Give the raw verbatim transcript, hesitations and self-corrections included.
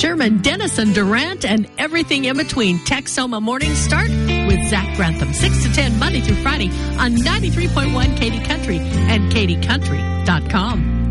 Sherman, Denison, Durant, and everything in between. Texoma Morning Start with Zach Grantham. six to ten, Monday through Friday on ninety-three point one Katy Country and katy country dot com.